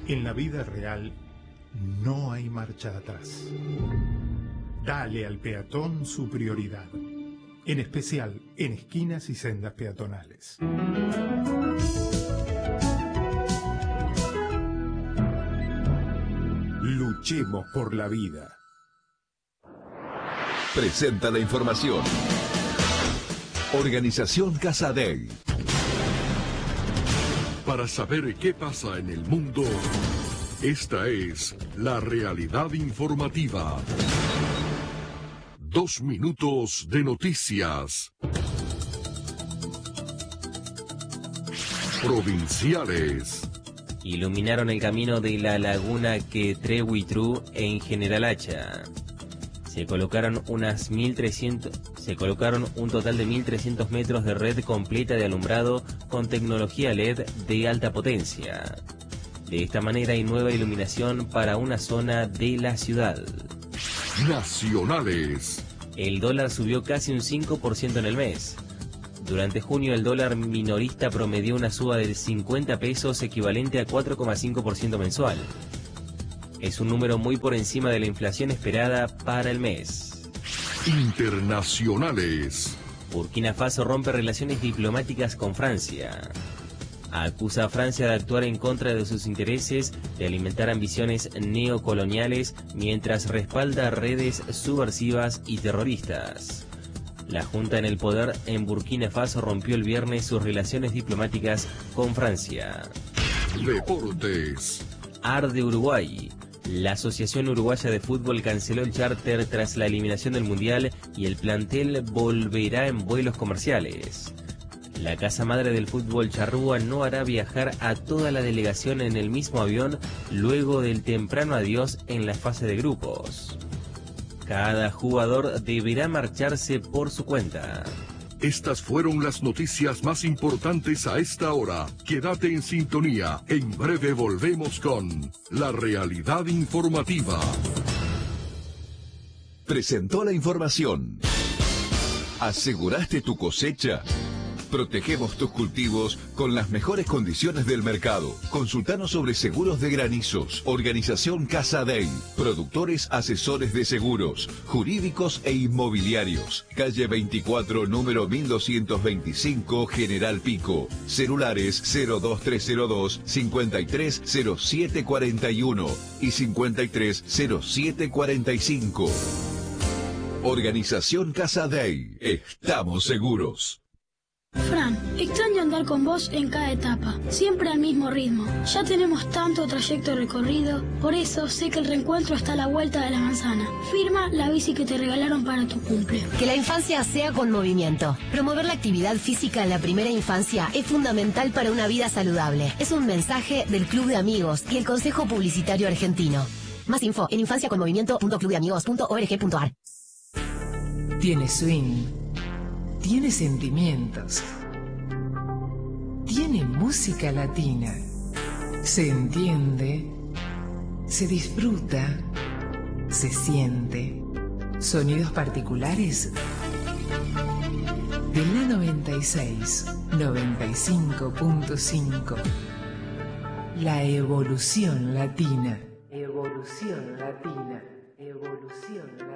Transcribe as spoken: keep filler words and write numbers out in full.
En la vida real no hay marcha atrás. Dale al peatón su prioridad, en especial en esquinas y sendas peatonales. Luchemos por la vida. Presenta la información. Organización Casadei. Para saber qué pasa en el mundo, esta es la realidad informativa. Dos minutos de noticias. Provinciales. Iluminaron el camino de la laguna que Trehuitrú en General Hacha. Se colocaron unas mil trescientos, se colocaron un total de mil trescientos metros de red completa de alumbrado con tecnología L E D de alta potencia. De esta manera hay nueva iluminación para una zona de la ciudad. Nacionales. El dólar subió casi un cinco por ciento en el mes. Durante junio el dólar minorista promedió una suba de cincuenta pesos equivalente a cuatro coma cinco por ciento mensual. Es un número muy por encima de la inflación esperada para el mes. Internacionales. Burkina Faso rompe relaciones diplomáticas con Francia. Acusa a Francia de actuar en contra de sus intereses, de alimentar ambiciones neocoloniales, mientras respalda redes subversivas y terroristas. La junta en el poder en Burkina Faso rompió el viernes sus relaciones diplomáticas con Francia. Deportes. Arde Uruguay. La Asociación Uruguaya de Fútbol canceló el charter tras la eliminación del Mundial y el plantel volverá en vuelos comerciales. La casa madre del fútbol charrúa no hará viajar a toda la delegación en el mismo avión luego del temprano adiós en la fase de grupos. Cada jugador deberá marcharse por su cuenta. Estas fueron las noticias más importantes a esta hora. Quédate en sintonía. En breve volvemos con la realidad informativa. Presentó la información. ¿Aseguraste tu cosecha? Protegemos tus cultivos con las mejores condiciones del mercado. Consultanos sobre seguros de granizos. Organización Casadei. Productores asesores de seguros, jurídicos e inmobiliarios. Calle veinticuatro, número mil doscientos veinticinco, General Pico. Celulares cero dos tres cero dos, cincuenta y tres cero siete cuarenta y uno y cincuenta y tres cero siete cuarenta y cinco. Organización Casadei. Estamos seguros. Fran, extraño andar con vos en cada etapa, siempre al mismo ritmo. Ya tenemos tanto trayecto recorrido, por eso sé que el reencuentro está a la vuelta de la manzana. Firma la bici que te regalaron para tu cumple. Que la infancia sea con movimiento. Promover la actividad física en la primera infancia es fundamental para una vida saludable. Es un mensaje del Club de Amigos y el Consejo Publicitario Argentino. Más info en infancia con movimiento punto club de amigos punto org punto ar. Tiene swing. Tiene sentimientos. Tiene música latina. Se entiende. Se disfruta. Se siente. Sonidos particulares de la noventa y seis, noventa y cinco punto cinco. La evolución latina. Evolución latina. Evolución latina.